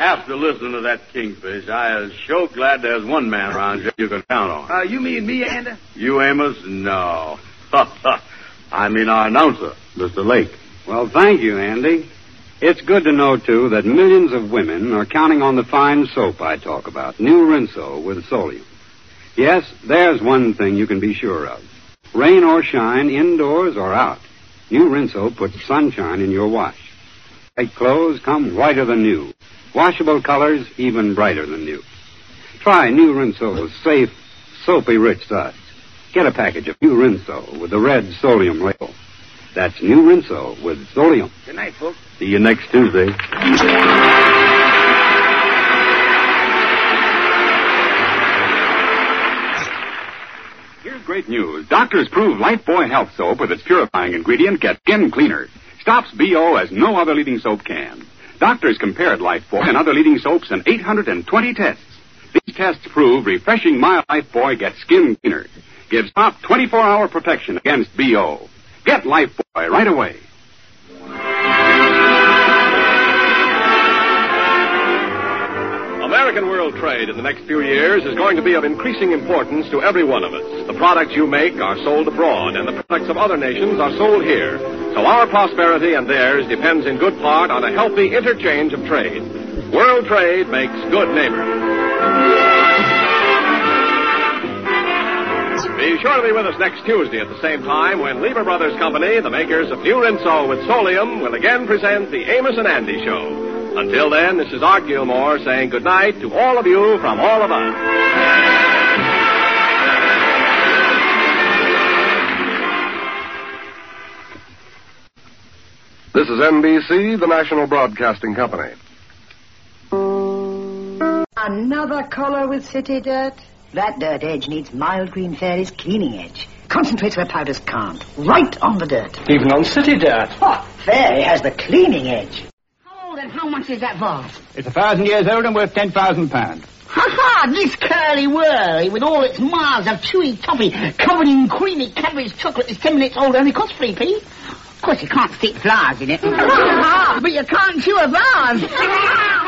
After listening to that Kingfish, I is so glad there's one man around here you can count on. You mean me, Andy? You, Amos? No. I mean our announcer, Mr. Lake. Well, thank you, Andy. It's good to know, too, that millions of women are counting on the fine soap I talk about, New Rinso with Solium. Yes, there's one thing you can be sure of. Rain or shine, indoors or out, New Rinso puts sunshine in your wash. White clothes come whiter than new. Washable colors even brighter than new. Try New Rinso's safe, soapy-rich suds. Get a package of New Rinso with the red Solium label. That's New Rinso with Solium. Good night, folks. See you next Tuesday. Here's great news. Doctors prove Lifebuoy Health Soap with its purifying ingredient gets skin cleaner. Stops BO as no other leading soap can. Doctors compared Lifebuoy and other leading soaps in 820 tests. These tests prove refreshing mild Lifebuoy gets skin cleaner. Gives top 24-hour protection against BO. Get Lifebuoy right away. American world trade in the next few years is going to be of increasing importance to every one of us. The products you make are sold abroad, and the products of other nations are sold here. So our prosperity and theirs depends in good part on a healthy interchange of trade. World trade makes good neighbors. Be sure to be with us next Tuesday at the same time when Lever Brothers Company, the makers of New Rinso with Solium, will again present the Amos and Andy Show. Until then, this is Art Gilmore saying good night to all of you from all of us. This is NBC, the National Broadcasting Company. Another collar with city dirt? That dirt edge needs Mild Green Fairy's cleaning edge. Concentrates where powders can't. Right on the dirt. Even on city dirt. Oh, Fairy has the cleaning edge. How old and how much is that vase? It's 1,000 years old and worth £10,000. Ha-ha! This curly-whirly with all its miles of chewy toffee covered in creamy Cadbury's chocolate is 10 minutes old, only costs 3p. Of course, you can't stick flowers in it. But you can't chew a vase.